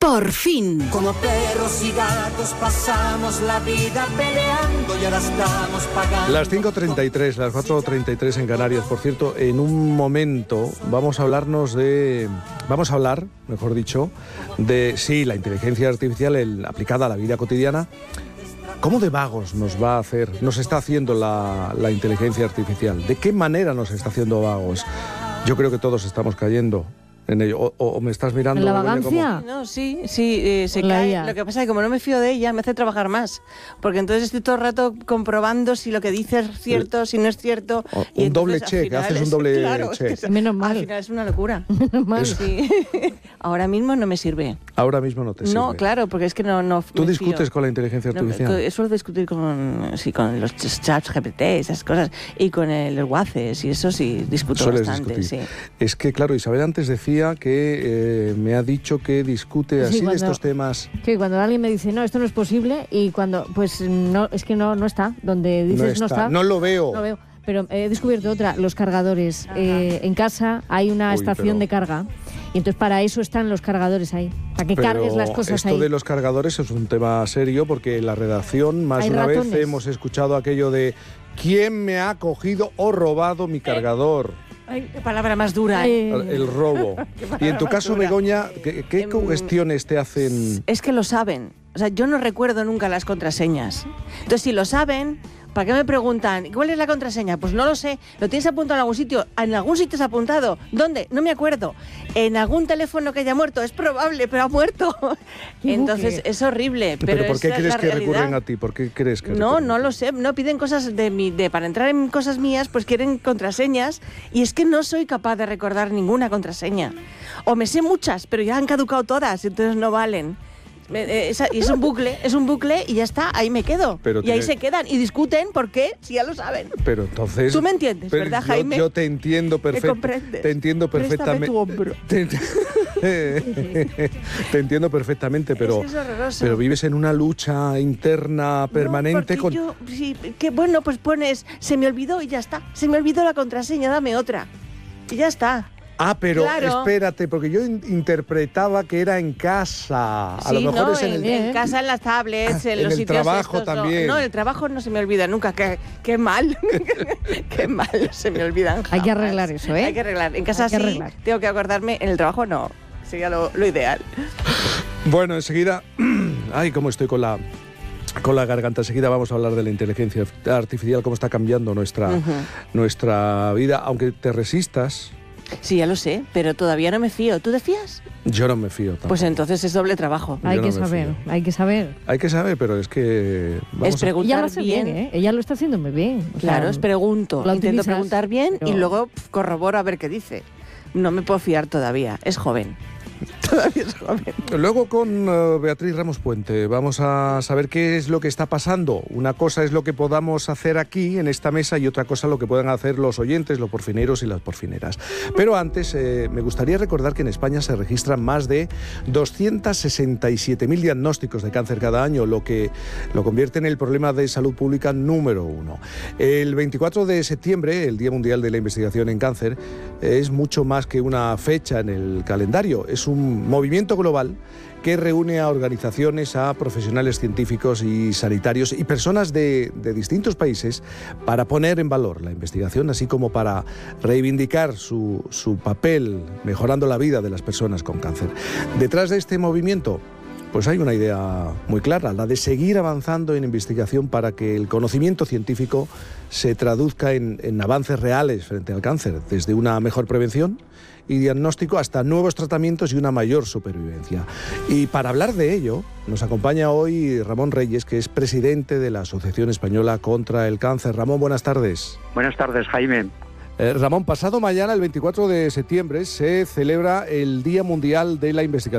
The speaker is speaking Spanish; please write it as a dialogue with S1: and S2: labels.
S1: Por fin.
S2: Como perros y gatos pasamos la vida peleando y ahora estamos pagando.
S3: Las 5:33, las 4:33 en Canarias. Por cierto, en un momento vamos a hablar, mejor dicho, de, sí, la inteligencia artificial aplicada a la vida cotidiana. ¿Cómo de vagos nos está haciendo la inteligencia artificial? ¿De qué manera nos está haciendo vagos? Yo creo que todos estamos cayendo en ello. ¿O me estás mirando?
S4: ¿En la vagancia?
S3: Como...
S5: No, sí, se cae.
S4: IA.
S5: Lo que pasa es que como no me fío de ella, me hace trabajar más. Porque entonces estoy todo el rato comprobando si lo que dice es cierto, si no es cierto.
S3: Un doble check, haces un doble check.
S4: Menos mal.
S5: Al final es una locura.
S4: Menos mal.
S5: Sí. Ahora mismo no me sirve.
S3: Ahora mismo no te sirve.
S5: No, claro, porque es que no
S3: ¿Tú
S5: me
S3: discutes
S5: fío.
S3: con la inteligencia artificial?
S5: Suelo discutir con los chats GPT, esas cosas, y con el WhatsApp, y eso sí, discuto
S3: Sueles
S5: bastante.
S3: discutir.
S5: Sí.
S3: Es que, claro, Isabel antes decía que me ha dicho que discute
S4: Sí,
S3: así de estos temas.
S4: Que cuando alguien me dice, no, esto no es posible, y cuando, pues no, es que no está, donde dices no está.
S3: No lo veo.
S4: No lo veo. Pero he descubierto otra, los cargadores. En casa hay una estación de carga, y entonces para eso están los cargadores ahí, para que cargues las cosas
S3: esto
S4: ahí.
S3: de los cargadores es un tema serio, porque en la redacción más de una vez hemos escuchado aquello de ¿quién me ha cogido o robado mi cargador?
S5: Ay, qué palabra más dura.
S3: El robo. Y en tu caso, Begoña, ¿qué cuestiones te hacen?
S5: Es que lo saben. O sea, yo no recuerdo nunca las contraseñas. Entonces, si lo saben, ¿para qué me preguntan? ¿Cuál es la contraseña? Pues no lo sé. ¿Lo tienes apuntado en algún sitio? ¿En algún sitio está apuntado? ¿Dónde? No me acuerdo. ¿En algún teléfono que haya muerto? Es probable, pero ha muerto. Entonces, es horrible.
S3: ¿Pero por qué crees que
S5: realidad.
S3: recurren a ti? ¿Por qué crees que
S5: No lo sé. No piden cosas para entrar en cosas mías, pues quieren contraseñas. Y es que no soy capaz de recordar ninguna contraseña. O me sé muchas, pero ya han caducado todas, entonces no valen. Y es un bucle y ya está, ahí me quedo. Y ahí se quedan y discuten, ¿por qué? Si ya lo saben.
S3: Pero entonces...
S5: Tú me entiendes, ¿verdad, Jaime?
S3: Yo te entiendo perfectamente. Te entiendo perfectamente.
S5: Préstame tu hombro.
S3: Te entiendo perfectamente, pero,
S5: es horroroso.
S3: Pero vives en una lucha interna permanente con...
S5: Bueno, pues pones, se me olvidó y ya está. Se me olvidó la contraseña, dame otra. Y ya está.
S3: Ah, pero
S5: claro.
S3: Espérate, porque yo interpretaba que era en casa. A lo mejor es
S5: en casa, en las tablets, en los sitios
S3: trabajo
S5: estos,
S3: también.
S5: No, el trabajo no se me olvida nunca. Qué mal. Qué mal se me olvidan jamás.
S4: Hay que arreglar eso, ¿eh?
S5: Hay que arreglar. En casa sí, tengo que acordarme. En el trabajo no. Sería lo ideal.
S3: Bueno, enseguida... Ay, cómo estoy con la garganta. Enseguida vamos a hablar de la inteligencia artificial, cómo está cambiando nuestra vida, aunque te resistas.
S5: Sí, ya lo sé, pero todavía no me fío. ¿Tú te fías?
S3: Yo no me fío tampoco.
S5: Pues entonces es doble trabajo.
S4: Hay que saber.
S3: Hay que saber, pero es que...
S5: Es preguntar bien.
S4: Ella lo está haciendo muy bien.
S5: Claro, intento preguntar bien y luego corroboro a ver qué dice. No me puedo fiar todavía, es joven. Todavía es joven.
S3: Luego con Beatriz Ramos Puente vamos a saber qué es lo que está pasando. Una cosa es lo que podamos hacer aquí en esta mesa y otra cosa lo que puedan hacer los oyentes, los porfineros y las porfineras. Pero antes me gustaría recordar que en España se registran más de 267.000 diagnósticos de cáncer cada año, lo que lo convierte en el problema de salud pública número 1. El 24 de septiembre, el Día Mundial de la Investigación en Cáncer, es mucho más que una fecha en el calendario. Es un movimiento global que reúne a organizaciones, a profesionales científicos y sanitarios y personas de distintos países para poner en valor la investigación, así como para reivindicar su papel mejorando la vida de las personas con cáncer. Detrás de este movimiento, pues hay una idea muy clara, la de seguir avanzando en investigación para que el conocimiento científico se traduzca en avances reales frente al cáncer, desde una mejor prevención y diagnóstico hasta nuevos tratamientos y una mayor supervivencia. Y para hablar de ello, nos acompaña hoy Ramón Reyes, que es presidente de la Asociación Española contra el Cáncer. Ramón, buenas tardes.
S6: Buenas tardes, Jaime.
S3: Ramón, pasado mañana, el 24 de septiembre, se celebra el Día Mundial de la Investigación